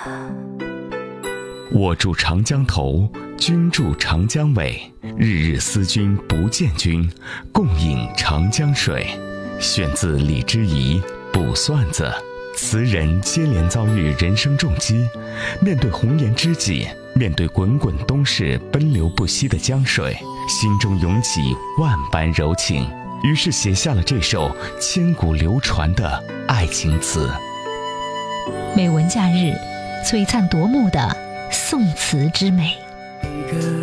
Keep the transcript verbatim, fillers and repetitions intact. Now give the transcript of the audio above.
我住长江头，君住长江尾，日日思君不见君，共饮长江水。选自李之仪《卜算子》。词人接连遭遇人生重击，面对红颜知己，面对滚滚东逝奔流不息的江水，心中涌起万般柔情，于是写下了这首千古流传的爱情词。 美文假日，璀璨夺目的宋词之美。